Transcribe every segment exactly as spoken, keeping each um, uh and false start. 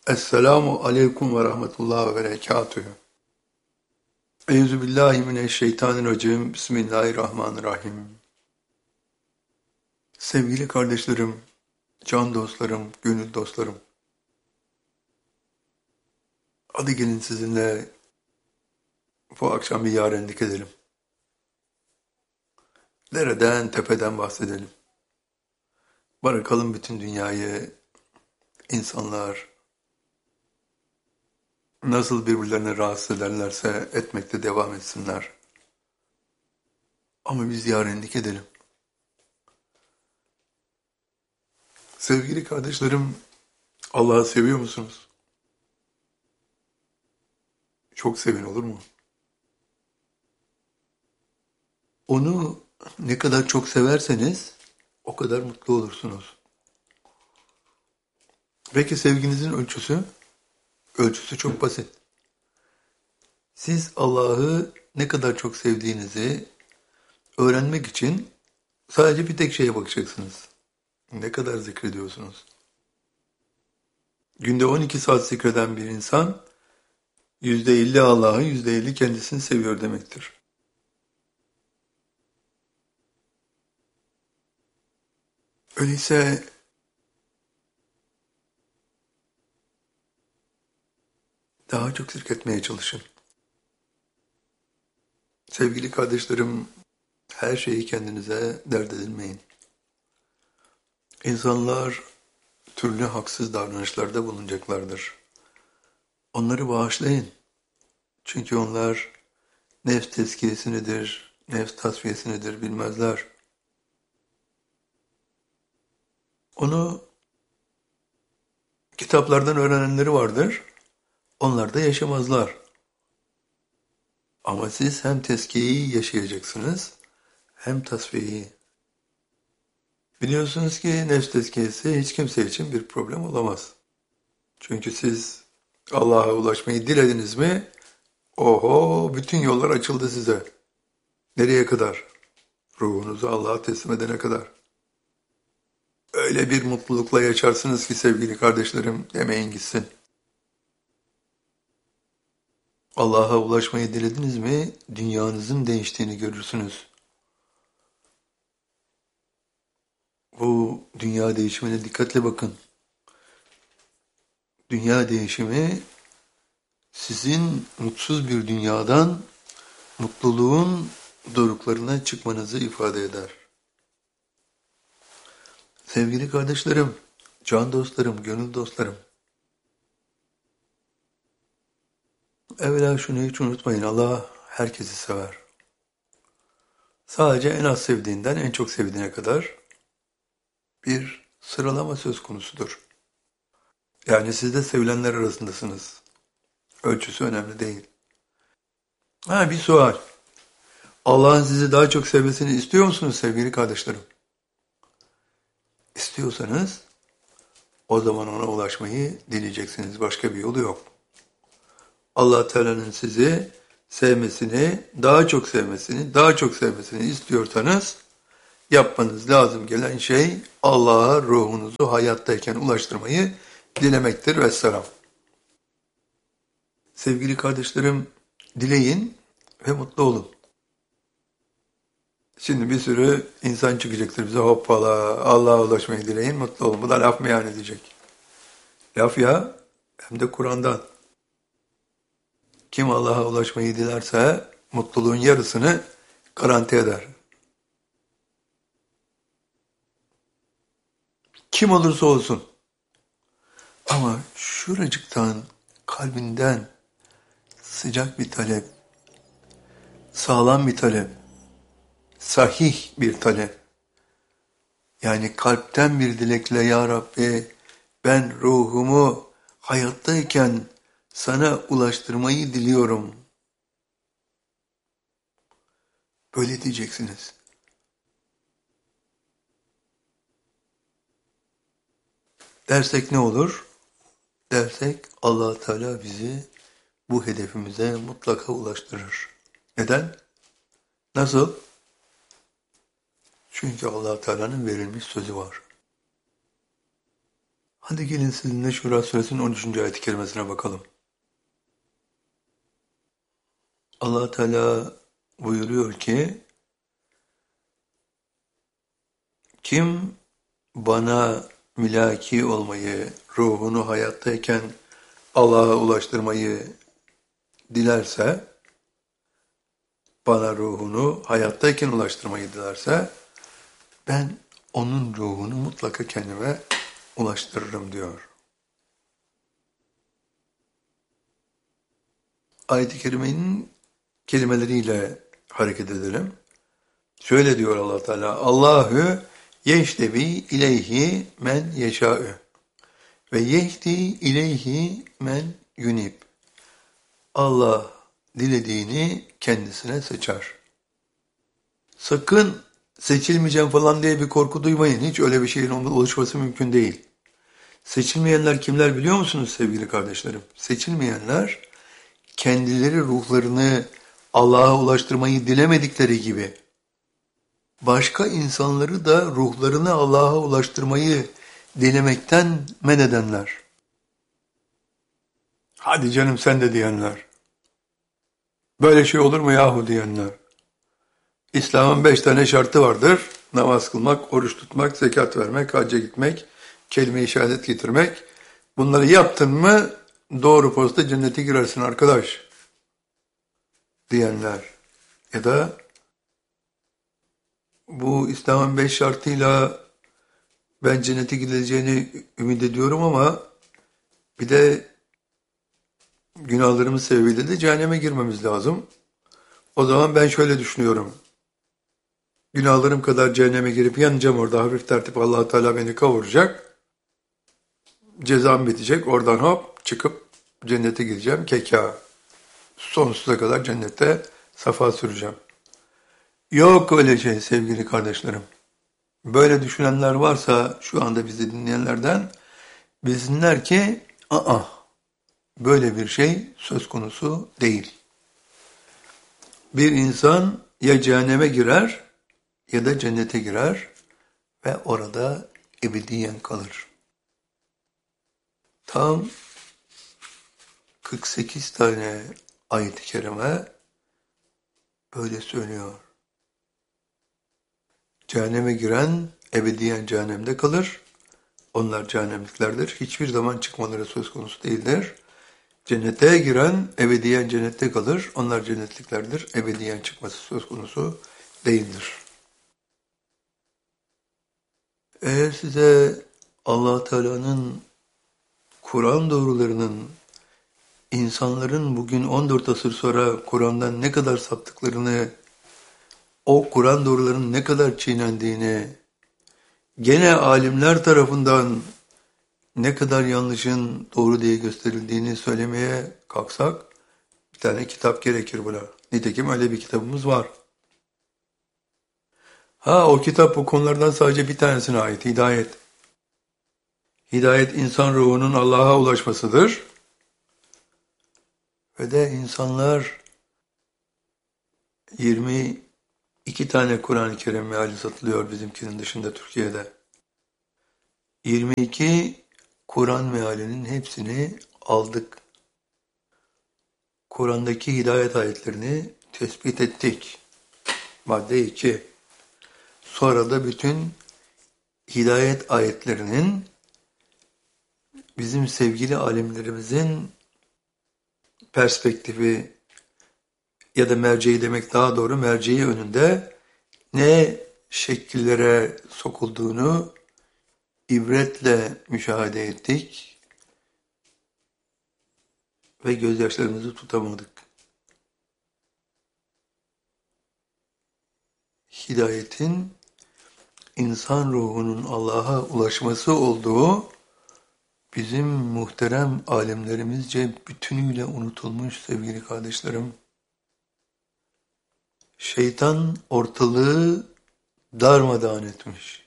Esselamu aleyküm ve rahmetullah ve berekatühü. Eyüzü billahi mineşşeytanirracim. Bismillahirrahmanirrahim. Sevgili kardeşlerim, can dostlarım, gönül dostlarım. Hadi gelin sizinle bu akşam bir yarenlik edelim. Dereden, tepeden bahsedelim. Bırakalım bütün dünyayı, insanlar nasıl birbirlerini rahatsız ederlerse etmekte devam etsinler. Ama biz yarenlik edelim. Sevgili kardeşlerim, Allah'ı seviyor musunuz? Çok sevin, olur mu? Onu ne kadar çok severseniz o kadar mutlu olursunuz. Peki sevginizin ölçüsü? Ölçüsü çok basit. Siz Allah'ı ne kadar çok sevdiğinizi öğrenmek için sadece bir tek şeye bakacaksınız. Ne kadar zikrediyorsunuz? Günde on iki saat zikreden bir insan yüzde elli Allah'ı, yüzde elli kendisini seviyor demektir. Öyleyse daha çok zikretmeye çalışın. Sevgili kardeşlerim, her şeyi kendinize dert edinmeyin. İnsanlar türlü haksız davranışlarda bulunacaklardır. Onları bağışlayın. Çünkü onlar nefs tezkiyesi nedir, nefs tasfiyesi nedir bilmezler. Onu kitaplardan öğrenenleri vardır, onlar da yaşamazlar. Ama siz hem tezkiyeyi yaşayacaksınız, hem tasfiyeyi. Biliyorsunuz ki nefs tezkiyesi hiç kimse için bir problem olamaz. Çünkü siz Allah'a ulaşmayı dilediniz mi, oho bütün yollar açıldı size. Nereye kadar? Ruhunuzu Allah'a teslim edene kadar. Öyle bir mutlulukla yaşarsınız ki sevgili kardeşlerim, demeyin gitsin. Allah'a ulaşmayı dilediniz mi, dünyanızın değiştiğini görürsünüz. Bu dünya değişimine dikkatle bakın. Dünya değişimi sizin mutsuz bir dünyadan mutluluğun doruklarına çıkmanızı ifade eder. Sevgili kardeşlerim, can dostlarım, gönül dostlarım. Evvela şunu hiç unutmayın, Allah herkesi sever. Sadece en az sevdiğinden en çok sevdiğine kadar bir sıralama söz konusudur. Yani siz de sevilenler arasındasınız. Ölçüsü önemli değil. Ha bir sual. Allah'ın sizi daha çok sevmesini istiyor musunuz sevgili kardeşlerim? İstiyorsanız o zaman ona ulaşmayı dileyeceksiniz. Başka bir yolu yok. Allah Teala'nın sizi sevmesini, daha çok sevmesini, daha çok sevmesini istiyorsanız yapmanız lazım gelen şey Allah'a ruhunuzu hayattayken ulaştırmayı dilemektir. Vesselam. Sevgili kardeşlerim, dileyin ve mutlu olun. Şimdi bir sürü insan çıkacaktır bize hoppala, Allah'a ulaşmayı dileyin, mutlu olun. Bu da laf mı yani diyecek. Laf ya, hem de Kur'an'dan. Kim Allah'a ulaşmayı dilerse mutluluğun yarısını garanti eder. Kim olursa olsun. Ama şuracıktan, kalbinden sıcak bir talep, sağlam bir talep, sahih bir talep. Yani kalpten bir dilekle ya Rabbi ben ruhumu hayattayken sana ulaştırmayı diliyorum. Böyle diyeceksiniz. Dersek ne olur? Dersek Allah Teala bizi bu hedefimize mutlaka ulaştırır. Neden? Nasıl? Çünkü Allah Teala'nın verilmiş sözü var. Hadi gelin sizinle Şura Suresinin on üçüncü ayet-i kerimesine bakalım. Allah Teala buyuruyor ki, kim bana mülaki olmayı, ruhunu hayattayken Allah'a ulaştırmayı dilerse, bana ruhunu hayattayken ulaştırmayı dilerse, ben onun ruhunu mutlaka kendime ulaştırırım diyor. Ayet-i kerimenin kelimeleriyle hareket edelim. Şöyle diyor Allah Teala: Allahu yeştebi ileyhi men yeşâ'ü ve yehdi ileyhi men yunib. Allah dilediğini kendisine seçer. Sakın seçilmeyeceğim falan diye bir korku duymayın. Hiç öyle bir şeyin oluşması mümkün değil. Seçilmeyenler kimler biliyor musunuz sevgili kardeşlerim? Seçilmeyenler kendileri ruhlarını Allah'a ulaştırmayı dilemedikleri gibi başka insanları da ruhlarını Allah'a ulaştırmayı dilemekten men edenler. Hadi canım sen de diyenler. Böyle şey olur mu yahu diyenler. İslam'ın beş tane şartı vardır. Namaz kılmak, oruç tutmak, zekat vermek, hacca gitmek, kelime-i şehadet getirmek. Bunları yaptın mı doğru posta cennete girersin arkadaş diyenler. Ya da bu İslam'ın beş şartıyla ben cennete gidileceğini ümit ediyorum ama bir de günahlarımız sebebiyle de cehenneme girmemiz lazım. O zaman ben şöyle düşünüyorum. Günahlarım kadar cehenneme girip yanacağım orada, hafif tertip Allah Teala beni kavuracak. Cezam bitecek. Oradan hop çıkıp cennete gireceğim. Keka. Sonsuza kadar cennette safa süreceğim. Yok öyle şey sevgili kardeşlerim. Böyle düşünenler varsa şu anda bizi dinleyenlerden bilsinler ki aa, böyle bir şey söz konusu değil. Bir insan ya cehenneme girer ya da cennete girer ve orada ebediyen kalır. Tam kırk sekiz tane ayet-i kerime böyle söylüyor. Cehenneme giren ebediyen cehennemde kalır. Onlar cehennemliklerdir. Hiçbir zaman çıkmaları söz konusu değildir. Cennete giren ebediyen cennette kalır. Onlar cennetliklerdir. Ebediyen çıkması söz konusu değildir. Eğer size Allah Teala'nın Kur'an doğrularının insanların bugün on dört asır sonra Kur'an'dan ne kadar saptıklarını, o Kur'an doğrularının ne kadar çiğnendiğini, gene alimler tarafından ne kadar yanlışın doğru diye gösterildiğini söylemeye kalksak, bir tane kitap gerekir buna. Nitekim öyle bir kitabımız var. Ha o kitap bu konulardan sadece bir tanesine ait, Hidayet. Hidayet insan ruhunun Allah'a ulaşmasıdır. Ve de insanlar yirmi iki tane Kur'an-ı Kerim meali satılıyor bizimkinin dışında Türkiye'de. yirmi iki Kur'an mealinin hepsini aldık. Kur'an'daki hidayet ayetlerini tespit ettik. Madde iki. Sonra da bütün hidayet ayetlerinin bizim sevgili alimlerimizin perspektifi ya da merceği demek daha doğru, merceği önünde ne şekillere sokulduğunu ibretle müşahede ettik ve gözyaşlarımızı tutamadık. Hidayetin insan ruhunun Allah'a ulaşması olduğu bizim muhterem alimlerimizce bütünüyle unutulmuş sevgili kardeşlerim. Şeytan ortalığı darmadağın etmiş.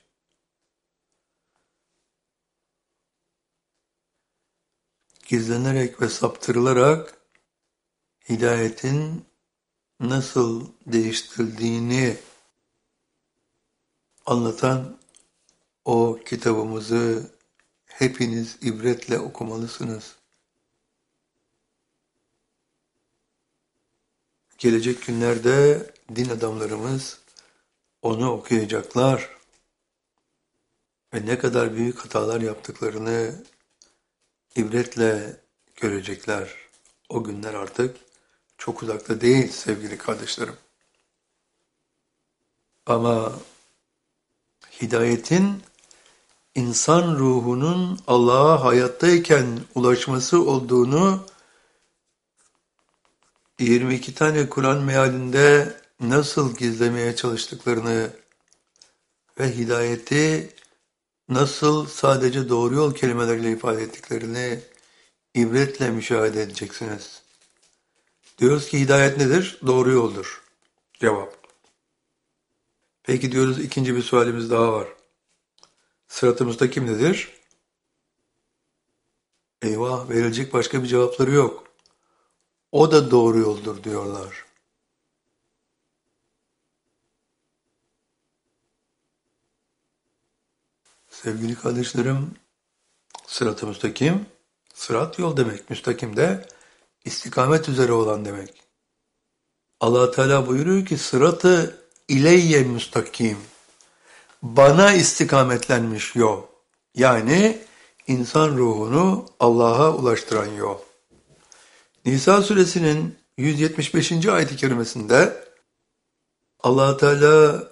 Gizlenerek ve saptırılarak hidayetin nasıl değiştirildiğini anlatan o kitabımızı hepiniz ibretle okumalısınız. Gelecek günlerde din adamlarımız onu okuyacaklar ve ne kadar büyük hatalar yaptıklarını ibretle görecekler. O günler artık çok uzakta değil sevgili kardeşlerim. Ama hidayetin insan ruhunun Allah'a hayattayken ulaşması olduğunu yirmi iki tane Kur'an mealinde nasıl gizlemeye çalıştıklarını ve hidayeti nasıl sadece doğru yol kelimeleriyle ifade ettiklerini ibretle müşahede edeceksiniz. Diyoruz ki hidayet nedir? Doğru yoldur. Cevap. Peki diyoruz ikinci bir sualimiz daha var. Sırat-ı müstakim nedir? Eyvah, verilecek başka bir cevapları yok. O da doğru yoldur diyorlar. Sevgili kardeşlerim, sırat-ı müstakim, sırat yol demek, müstakim de istikamet üzere olan demek. Allah Teala buyuruyor ki sırat-ı ileyye müstakim, bana istikametlenmiş yol. Yani insan ruhunu Allah'a ulaştıran yol. Nisa suresinin yüz yetmiş beşinci ayet-i kerimesinde Allah Teala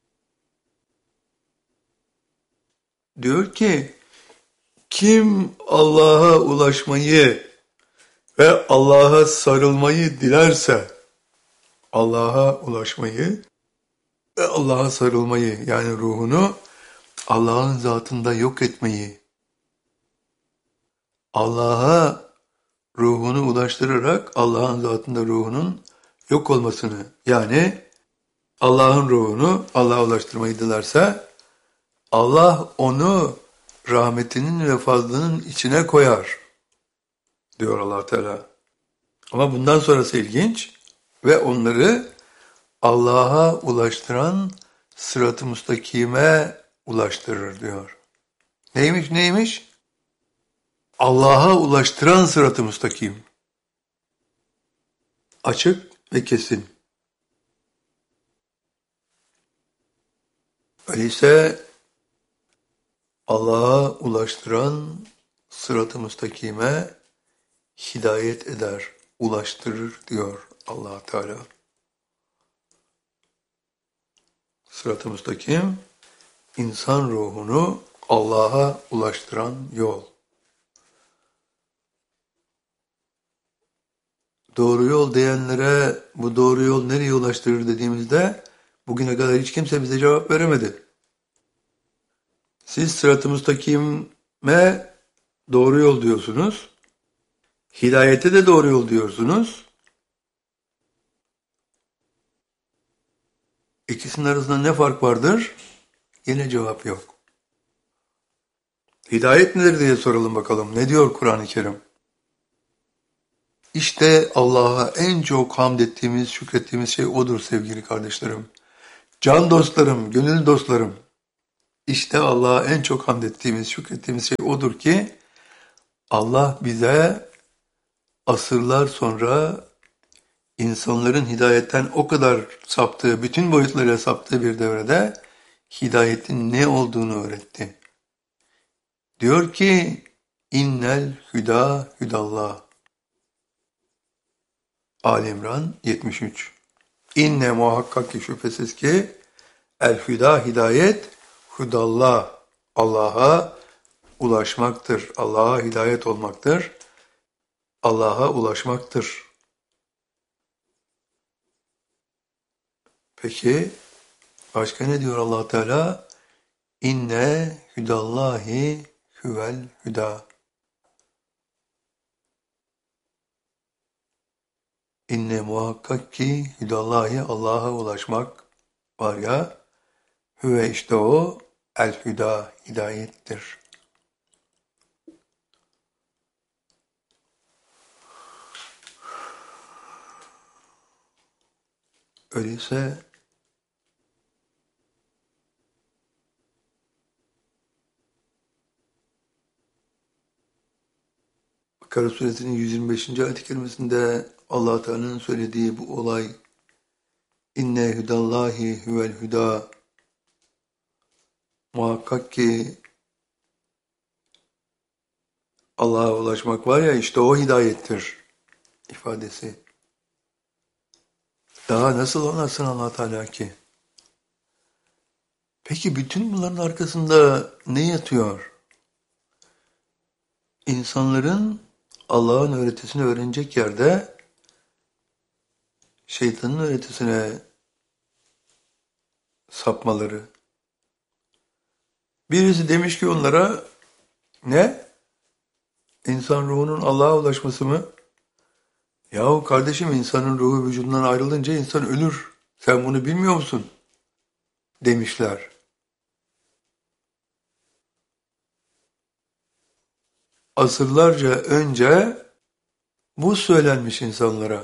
diyor ki kim Allah'a ulaşmayı ve Allah'a sarılmayı dilerse Allah'a ulaşmayı ve Allah'a sarılmayı yani ruhunu Allah'ın zatında yok etmeyi Allah'a ruhunu ulaştırarak Allah'ın zatında ruhunun yok olmasını yani Allah'ın ruhunu Allah'a ulaştırmayı dilerse Allah onu rahmetinin ve fazlının içine koyar diyor Allah Teala. Ama bundan sonrası ilginç ve onları Allah'a ulaştıran sırat-ı müstakime ulaştırır diyor. Neymiş neymiş? Allah'a ulaştıran sırat-ı müstakim. Açık ve kesin. Öyleyse Allah'a ulaştıran sırat-ı müstakime hidayet eder, ulaştırır diyor Allah Teala. Sırat-ı müstakim, insan ruhunu Allah'a ulaştıran yol. Doğru yol diyenlere bu doğru yol nereye ulaştırır dediğimizde bugüne kadar hiç kimse bize cevap veremedi. Siz sırat-ı müstakime doğru yol diyorsunuz. Hidayete de doğru yol diyorsunuz. İkisinin arasında ne fark vardır? Yine cevap yok. Hidayet nedir diye soralım bakalım. Ne diyor Kur'an-ı Kerim? İşte Allah'a en çok hamd ettiğimiz, şükrettiğimiz şey odur sevgili kardeşlerim. Can dostlarım, gönül dostlarım. İşte Allah'a en çok hamd ettiğimiz, şükrettiğimiz şey odur ki Allah bize asırlar sonra insanların hidayetten o kadar saptığı, bütün boyutlarıyla saptığı bir devrede hidayetin ne olduğunu öğretti. Diyor ki innel hüda hüdallah. Ali İmran yetmiş üç. İnne muhakkak ki şüphesiz ki el hüda hidayet hudallah. Allah'a ulaşmaktır. Allah'a hidayet olmaktır. Allah'a ulaşmaktır. Peki başka ne diyor Allah Teala? İnne hüdallahi huvel hüda. İnne muhakkak ki hüdallahi Allah'a ulaşmak var ya, hüve işte o el hüda hidayettir. Öyleyse Bakara suresinin yüz yirmi beşinci ayet-i kerimesinde Allah Teala'nın söylediği bu olay İnne hudallahi huvel huda, muhakkak ki Allah'a ulaşmak var ya, işte o hidayettir ifadesi. Daha nasıl anlatsın Allah Teala ki? Peki bütün bunların arkasında ne yatıyor? İnsanların Allah'ın öğretisini öğrenecek yerde şeytanın öğretisine sapmaları. Birisi demiş ki onlara, ne? İnsan ruhunun Allah'a ulaşması mı? Yahu kardeşim, insanın ruhu vücudundan ayrılınca insan ölür. Sen bunu bilmiyor musun? Demişler. Asırlarca önce bu söylenmiş insanlara.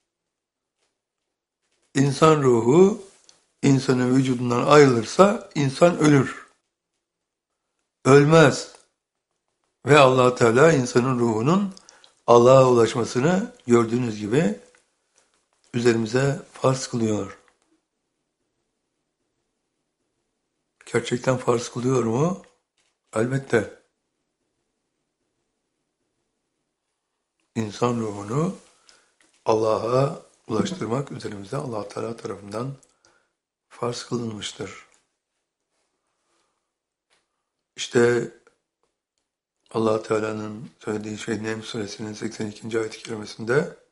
İnsan ruhu insanın vücudundan ayrılırsa insan ölür. Ölmez. Ve Allah Teala insanın ruhunun Allah'a ulaşmasını gördüğünüz gibi üzerimize farz kılıyor. Gerçekten farz kılıyor mu? Elbette. İnsan ruhunu Allah'a ulaştırmak üzerimize Allah Teala tarafından farz kılınmıştır. İşte Allah Teala'nın söylediği şey Neml suresinin seksen ikinci ayet-i kerimesinde